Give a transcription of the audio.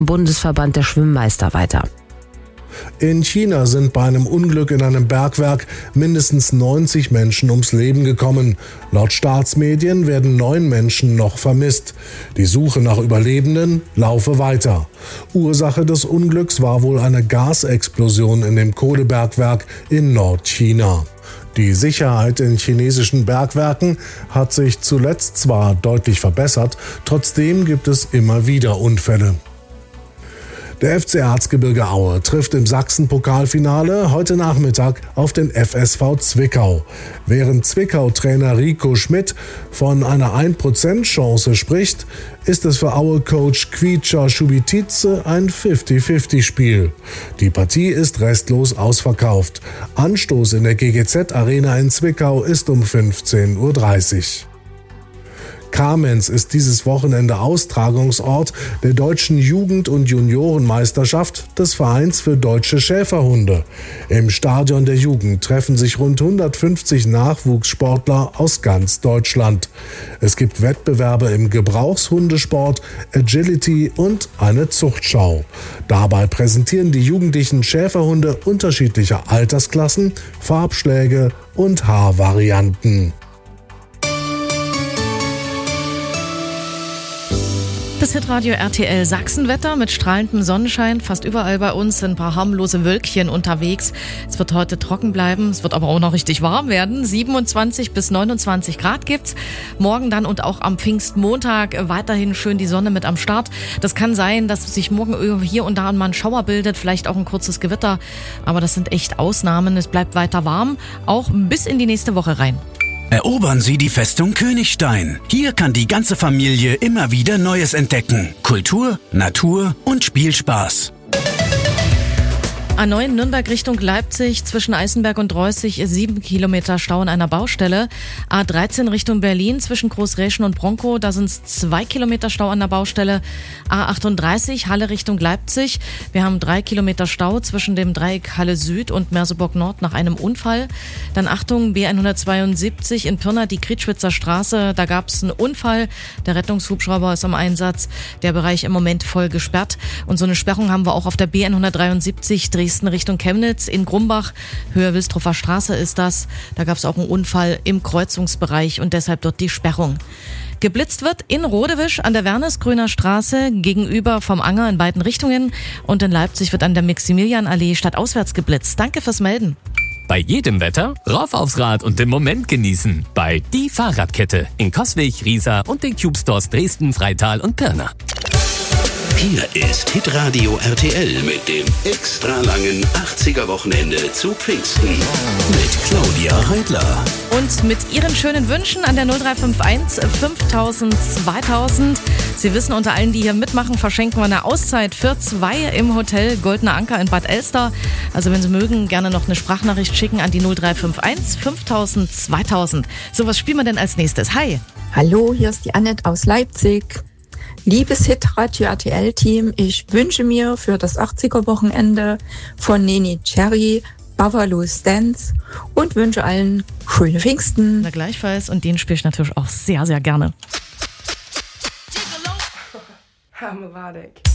Bundesverband der Schwimmmeister weiter. In China sind bei einem Unglück in einem Bergwerk mindestens 90 Menschen ums Leben gekommen. Laut Staatsmedien werden 9 Menschen noch vermisst. Die Suche nach Überlebenden laufe weiter. Ursache des Unglücks war wohl eine Gasexplosion in dem Kohlebergwerk in Nordchina. Die Sicherheit in chinesischen Bergwerken hat sich zuletzt zwar deutlich verbessert, trotzdem gibt es immer wieder Unfälle. Der FC Erzgebirge Aue trifft im Sachsen-Pokalfinale heute Nachmittag auf den FSV Zwickau. Während Zwickau-Trainer Rico Schmidt von einer 1% Chance spricht, ist es für Aue-Coach Kvicha Schubitice ein 50-50-Spiel. Die Partie ist restlos ausverkauft. Anstoß in der GGZ-Arena in Zwickau ist um 15:30 Uhr. Kamenz ist dieses Wochenende Austragungsort der deutschen Jugend- und Juniorenmeisterschaft des Vereins für deutsche Schäferhunde. Im Stadion der Jugend treffen sich rund 150 Nachwuchssportler aus ganz Deutschland. Es gibt Wettbewerbe im Gebrauchshundesport, Agility und eine Zuchtschau. Dabei präsentieren die jugendlichen Schäferhunde unterschiedlicher Altersklassen, Farbschläge und Haarvarianten. Das Hitradio RTL Sachsenwetter mit strahlendem Sonnenschein. Fast überall bei uns sind ein paar harmlose Wölkchen unterwegs. Es wird heute trocken bleiben, es wird aber auch noch richtig warm werden. 27 bis 29 Grad gibt's. Morgen dann und auch am Pfingstmontag weiterhin schön die Sonne mit am Start. Das kann sein, dass sich morgen hier und da mal ein Schauer bildet, vielleicht auch ein kurzes Gewitter. Aber das sind echt Ausnahmen. Es bleibt weiter warm, auch bis in die nächste Woche rein. Erobern Sie die Festung Königstein. Hier kann die ganze Familie immer wieder Neues entdecken. Kultur, Natur und Spielspaß. A9 Nürnberg Richtung Leipzig zwischen Eisenberg und Reußig 7 Kilometer Stau an einer Baustelle. A13 Richtung Berlin zwischen Großräschen und Bronkow, da sind es 2 Kilometer Stau an der Baustelle. A38 Halle Richtung Leipzig. Wir haben 3 Kilometer Stau zwischen dem Dreieck Halle Süd und Merseburg Nord nach einem Unfall. Dann Achtung, B172 in Pirna, die Krietschwitzer Straße. Da gab es einen Unfall. Der Rettungshubschrauber ist im Einsatz. Der Bereich im Moment voll gesperrt. Und so eine Sperrung haben wir auch auf der B173 Dresden Richtung Chemnitz in Grumbach. Höhe Wilstroffer Straße ist das. Da gab es auch einen Unfall im Kreuzungsbereich und deshalb dort die Sperrung. Geblitzt wird in Rodewisch an der Wernesgrüner Straße gegenüber vom Anger in beiden Richtungen und in Leipzig wird an der Maximilianallee stadtauswärts geblitzt. Danke fürs Melden. Bei jedem Wetter rauf aufs Rad und den Moment genießen. Bei Die Fahrradkette in Coswig, Riesa und den Cube Stores Dresden, Freital und Pirna. Hier ist Hitradio RTL mit dem extra langen 80er-Wochenende zu Pfingsten mit Claudia Heidler. Und mit Ihren schönen Wünschen an der 0351 5000 2000. Sie wissen, unter allen, die hier mitmachen, verschenken wir eine Auszeit für 2 im Hotel Goldener Anker in Bad Elster. Also wenn Sie mögen, gerne noch eine Sprachnachricht schicken an die 0351 5000 2000. So, was spielen wir denn als nächstes? Hi! Hallo, hier ist die Annette aus Leipzig. Liebes Hitradio RTL-Team, ich wünsche mir für das 80er-Wochenende von Neni Cherry Buffalo Stance und wünsche allen schöne Pfingsten. Na gleichfalls und den spiele ich natürlich auch sehr, sehr gerne. Hammerwadig.